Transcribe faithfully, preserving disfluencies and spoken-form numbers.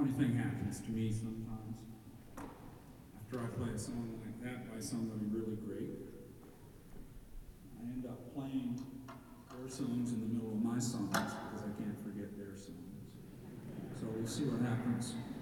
funny thing happens to me sometimes. After I play a song like that by somebody really great, I end up playing their songs in the middle of my songs because I can't forget their songs. So we'll see what happens.